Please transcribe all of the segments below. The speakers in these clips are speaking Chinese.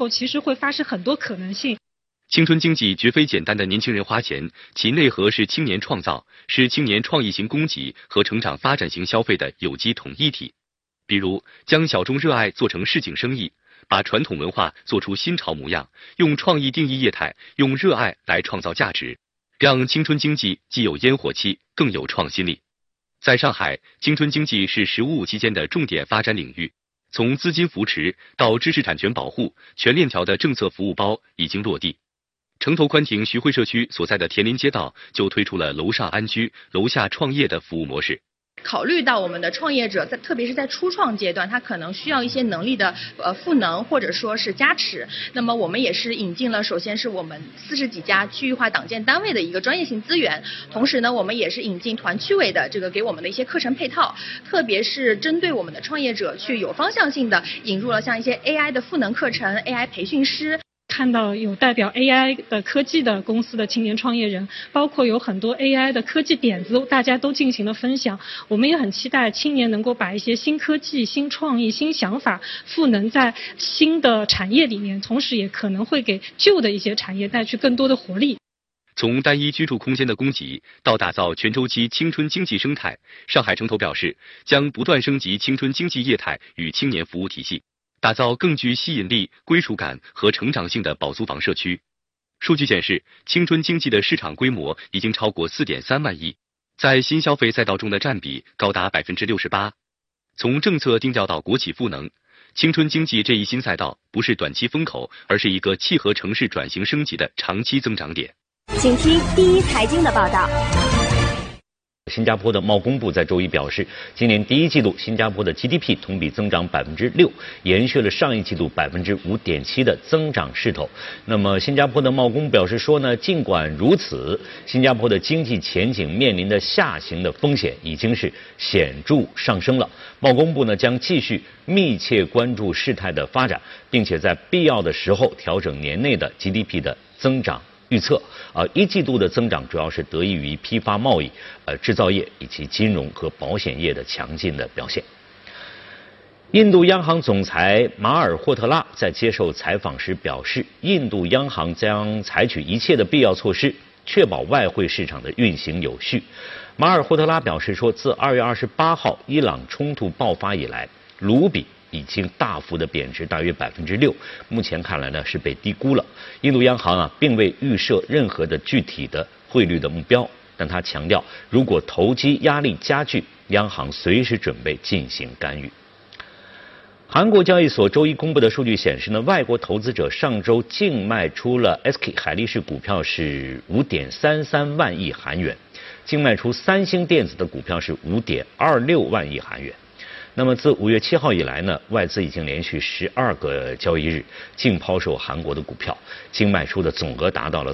后，其实会发生很多可能性。 青春经济绝非简单的年轻人花钱，其内核是青年创造，是青年创意型供给和成长发展型消费的有机统一体。比如，将小众热爱做成市井生意，把传统文化做出新潮模样，用创意定义业态，用热爱来创造价值，让青春经济既有烟火气，更有创新力。在上海，青春经济是“十五五”期间的重点发展领域，从资金扶持到知识产权保护，全链条的政策服务包已经落地。城头宽庭徐汇社区所在的田林街道就推出了楼上安居、楼下创业的服务模式。 考虑到我们的创业者特别是在初创阶段，他可能需要一些能力的赋能或者说是加持。那么我们也是引进了，首先是我们40几家区域化党建单位的一个专业性资源，同时呢，我们也是引进团区委的这个给我们的一些课程配套，特别是针对我们的创业者去有方向性的引入了像一些 AI 的赋能课程、AI 培训师。 看到有代表 AI 的科技的公司的青年创业人，包括有很多 AI 的科技点子，大家都进行了分享。我们也很期待青年能够把一些新科技、新创意、新想法赋能在新的产业里面，同时也可能会给旧的一些产业带去更多的活力。 从单一居住空间的供给到打造全周期青春经济生态，上海城投表示，将不断升级青春经济业态与青年服务体系，打造更具吸引力、归属感和成长性的保租房社区。数据显示，青春经济的市场规模已经超过 4.3 万亿，在新消费赛道中的占比高达 68%。从政策定调到国企赋能，青春经济这一新赛道不是短期风口，而是一个契合城市转型升级的长期增长点。 请听第一财经的报道。 新加坡的贸工部在周一表示，今年第一季度新加坡的 GDP 同比增长 6%， 延续了上一季度 5.7% 的增长势头。那么新加坡的贸工表示说呢，尽管如此，新加坡的经济前景面临的下行的风险已经是显著上升了。贸工部呢将继续密切关注事态的发展，并且在必要的时候调整年内的 GDP 的增长预测。一季度的增长主要是得益于批发贸易、制造业以及金融和保险业的强劲的表现。印度央行总裁马尔霍特拉在接受采访时表示，印度央行将采取一切的必要措施，确保外汇市场的运行有序。马尔霍特拉表示说，自2月28号伊朗冲突爆发以来，卢比已经大幅的贬值，大约 6%， 目前看来呢是被低估了。印度央行并未预设任何的具体的汇率的目标，但他强调，如果投机压力加剧，央行随时准备进行干预。韩国交易所周一公布的数据显示呢，外国投资者上周净卖出了 SK 海力士股票是 5.33 万亿韩元，净卖出三星电子的股票是 5.26 万亿韩元。那么自5月7号以来呢，外资已经连续12个交易日净抛售韩国的股票，净卖出的总额达到了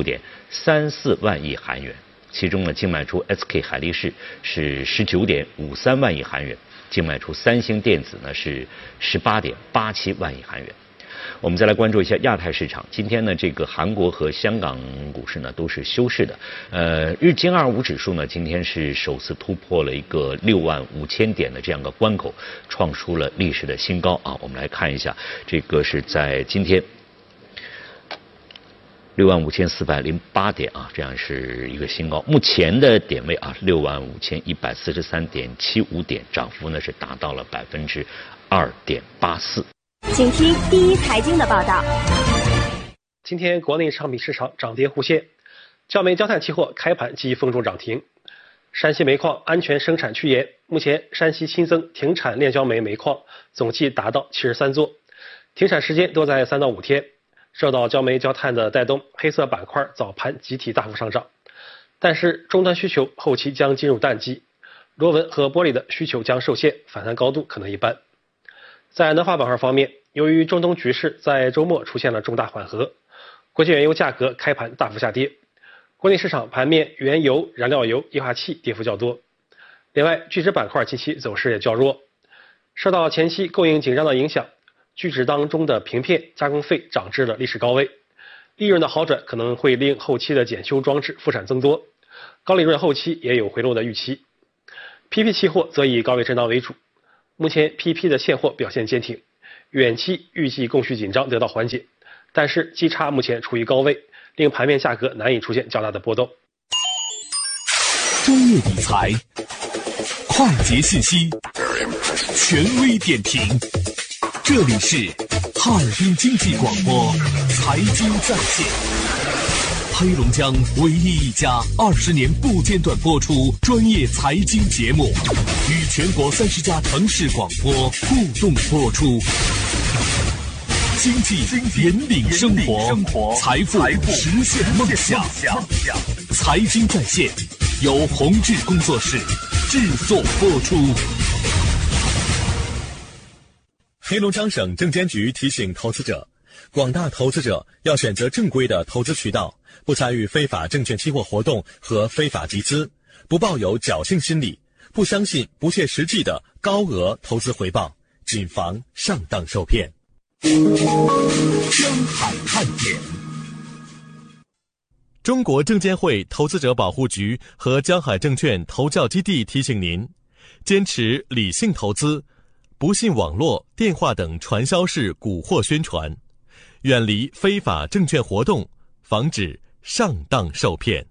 46.34 万亿韩元，其中呢净卖出 SK 海力士是 19.53 万亿韩元，净卖出三星电子呢是 18.87 万亿韩元。我们再来关注一下亚太市场。今天呢，这个韩国和香港股市呢都是休市的。日经225指数呢今天是首次突破了一个65000点的这样的关口，创出了历史的新高啊。我们来看一下，这个是在今天65408点啊，这样是一个新高。目前的点位65143.75点，涨幅呢是达到了 2.84%。 请听第一财经的报道。 今天国内商品市场涨跌互现，焦煤焦炭期货开盘即封中涨停。山西煤矿安全生产趋严，目前山西新增停产炼焦煤煤矿总计达到73座，停产时间都在3到5天。受到焦煤焦炭的带动，黑色板块早盘集体大幅上涨，但是终端需求后期将进入淡季，螺纹和玻璃的需求将受限，反弹高度可能一般。在能化板块方面，由于中东局势在周末出现了重大缓和，国际原油价格开盘大幅下跌，国内市场盘面原油、燃料油、液化气跌幅较多。另外，聚酯板块近期走势也较弱，受到前期供应紧张的影响，聚酯当中的平片加工费涨至了历史高位，利润的好转可能会令后期的检修装置复产增多，高利润后期也有回落的预期。PP 期货则以高位震荡为主，目前 PP 的现货表现坚挺， 远期预计供需紧张得到缓解，但是基差目前处于高位，令盘面价格难以出现较大的波动。 专业理财，快捷信息，权威点评，这里是哈尔滨经济广播财经在线，黑龙江唯一一家20年不间断播出专业财经节目，与全国30家城市广播互动播出。经济引领生活，财富实现梦想。财经在线由宏志工作室制作播出。黑龙江省证监局提醒投资者，广大投资者要选择正规的投资渠道，不参与非法证券期货活动和非法集资，不抱有侥幸心理，不相信不切实际的高额投资回报，谨防上当受骗。江海看点。中国证监会投资者保护局和江海证券投教基地提醒您，坚持理性投资，不信网络、电话等传销式蛊惑宣传，远离非法证券活动，防止上当受骗。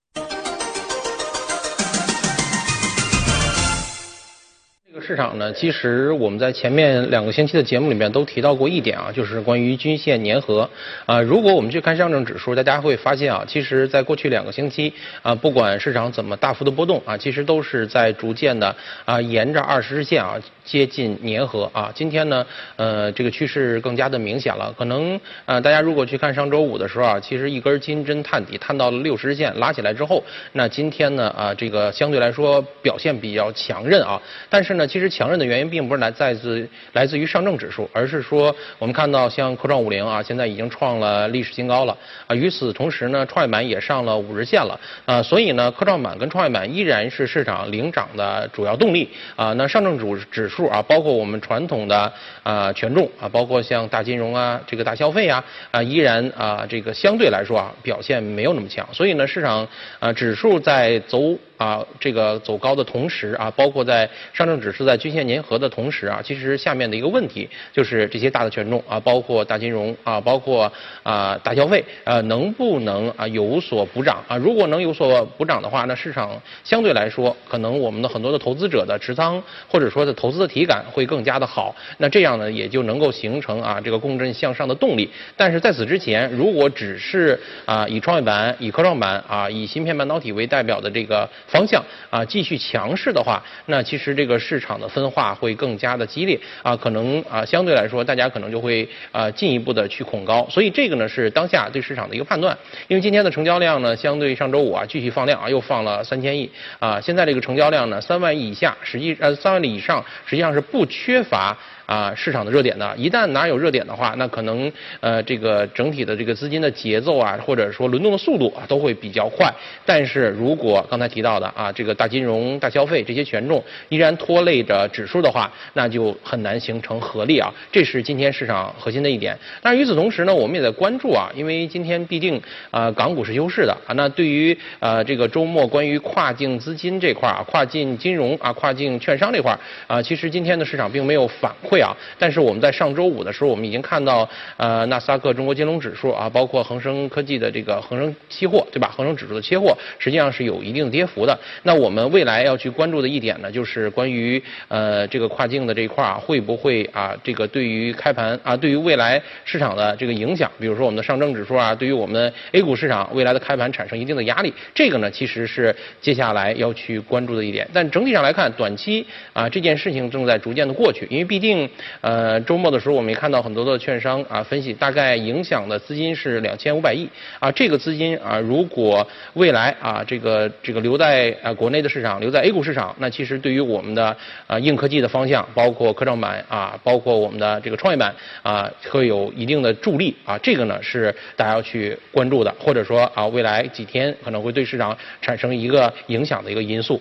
市场呢，其实我们在前面2个星期的节目里面都提到过一点啊，就是关于均线粘合啊。如果我们去看上证指数，大家会发现啊，其实在过去2个星期啊，不管市场怎么大幅的波动啊，其实都是在逐渐的啊沿着20日线啊接近粘合啊。今天呢，这个趋势更加的明显了。可能大家如果去看上周五的时候啊，其实一根金针探底探到了60日线，拉起来之后，那今天呢这个相对来说表现比较强韧啊。但是呢，其实强韧的原因并不是来自于上证指数，而是说我们看到像科创50啊，现在已经创了历史新高了啊。与此同时呢，创业板也上了5日线了啊。所以呢，科创板跟创业板依然是市场领涨的主要动力啊。那上证指数啊，包括我们传统的权重啊，包括像大金融啊、这个大消费啊依然这个相对来说啊表现没有那么强。所以呢，市场指数在这个走高的同时啊，包括在上证指数在均线粘合的同时啊，其实下面的一个问题就是这些大的权重啊，包括大金融啊，包括大消费能不能有所补涨啊？如果能有所补涨的话，那市场相对来说，可能我们的很多的投资者的持仓或者说的投资的体感会更加的好。那这样呢，也就能够形成这个共振向上的动力。但是在此之前，如果只是以创业板、以科创板以芯片半导体为代表的这个方向继续强势的话，那其实这个市场的分化会更加的激烈可能相对来说大家可能就会进一步的去恐高。所以这个呢是当下对市场的一个判断。因为今天的成交量呢，相对上周五继续放量又放了3000亿现在这个成交量呢3万亿以下，3万亿以上实际上是不缺乏市场的热点的。一旦哪有热点的话，那可能这个整体的这个资金的节奏或者说轮动的速度都会比较快。但是如果刚才提到的这个大金融、大消费这些权重依然拖累着指数的话，那就很难形成合力这是今天市场核心的一点。但是与此同时呢，我们也在关注因为今天毕竟港股是休市的那对于这个周末关于跨境资金这块跨境金融跨境券商这块其实今天的市场并没有反馈但是我们在上周五的时候，我们已经看到纳斯达克中国金融指数包括恒生科技的这个恒生期货对吧？恒生指数的期货实际上是有一定跌幅的。那我们未来要去关注的一点呢，就是关于这个跨境的这一块会不会这个对于开盘对于未来市场的这个影响，比如说我们的上证指数对于我们的 A 股市场未来的开盘产生一定的压力，这个呢其实是接下来要去关注的一点。但整体上来看，短期这件事情正在逐渐的过去，因为毕竟周末的时候我们也看到很多的券商分析，大概影响的资金是2500亿这个资金如果未来这个留在国内的市场，留在 A 股市场，那其实对于我们的硬科技的方向，包括科创板包括我们的这个创业板会有一定的助力这个呢是大家要去关注的，或者说未来几天可能会对市场产生一个影响的一个因素。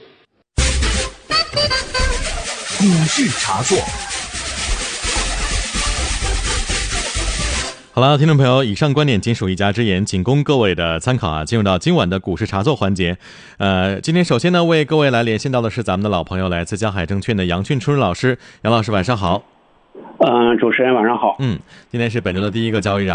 股市茶座。 好了，听众朋友，以上观点仅属一家之言，仅供各位的参考进入到今晚的股市茶座环节。今天首先呢，为各位来连线到的是咱们的老朋友，来自江海证券的杨俊春老师。杨老师晚上好。 主持人晚上好。 今天是本周的第一个交易日。